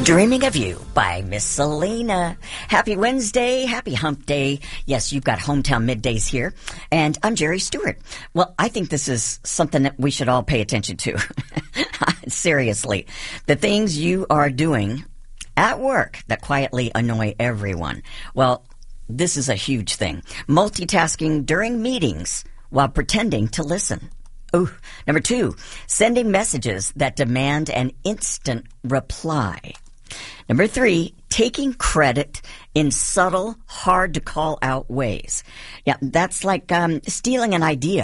Dreaming of You by Miss Selena. Happy Wednesday, happy hump day. Yes, you've got Hometown Middays here, and I'm Jerry Stewart. Well, I think this is something that we should all pay attention to. Seriously, the things you are doing at work that quietly annoy everyone. Well, this is a huge thing. Multitasking during meetings while pretending to listen. Ooh. Number 2, sending messages that demand an instant reply. Number 3, taking credit in subtle, hard-to-call-out ways. Yeah, that's like stealing an idea